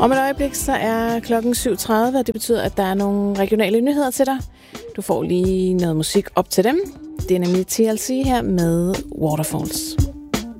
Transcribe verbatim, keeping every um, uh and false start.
Om et øjeblik, så er klokken syv tredive, og det betyder, at der er nogle regionale nyheder til dig. Du får lige noget musik op til dem. Det er nemlig T L C her med Waterfalls.